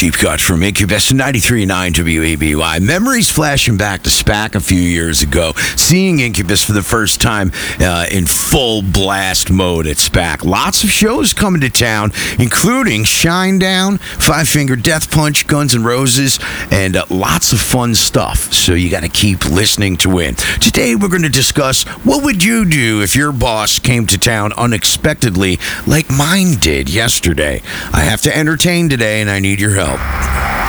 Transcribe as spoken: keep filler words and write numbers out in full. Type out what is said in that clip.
Deep Cut from Incubus ninety-three point nine W A B Y. Memories flashing back to SPAC a few years ago, seeing Incubus for the first time uh, in full blast mode at SPAC. Lots of shows coming to town, including Shinedown, Five Finger Death Punch, Guns N' Roses, and uh, lots of fun stuff. So you got to keep listening to win. Today we're going to discuss what would you do if your boss came to town unexpectedly like mine did yesterday. I have to entertain today and I need your help.